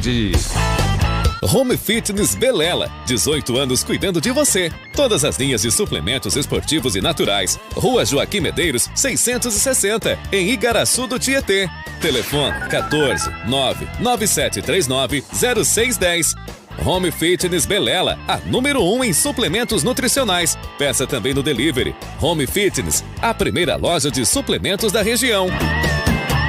Home Fitness Belela, 18 anos cuidando de você. Todas as linhas de suplementos esportivos e naturais. Rua Joaquim Medeiros, 660, em Igaraçu do Tietê. Telefone 14 99739 0610. Home Fitness Belela, a número 1 em suplementos nutricionais. Peça também no delivery. Home Fitness, a primeira loja de suplementos da região.